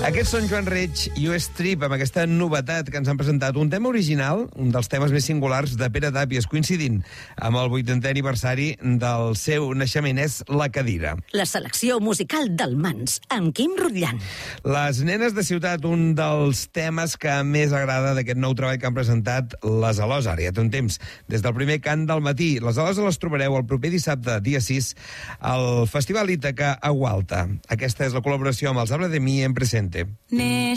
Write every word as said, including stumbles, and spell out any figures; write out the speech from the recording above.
Aquests són Joan Reig i U S Trip, amb aquesta novetat que ens han presentat. Un tema original, un dels temes més singulars de Pere Tàpies, coincidint amb el vuitantè aniversari del seu naixement, és La Cadira. La selecció musical del Mans, amb Quim Rutllant. Les nenes de ciutat, un dels temes que més agrada d'aquest nou treball que han presentat les Alòs, ara ja té un temps, des del primer cant del matí. Les Alòs les trobareu el proper dissabte, dia sis, al Festival Ítaca a Gualta. Aquesta és la col·laboració amb els Habla de Mi en Presente. Neix